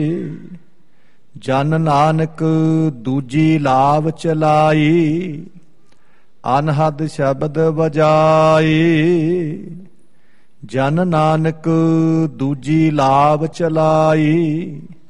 ਜਨ ਨਾਨਕ ਦੂਜੀ ਲਾਭ ਚਲਾਈ, ਅਨਹਦ ਸ਼ਬਦ ਵਜਾਈ। ਜਨ ਨਾਨਕ ਦੂਜੀ ਲਾਭ ਚਲਾਈ,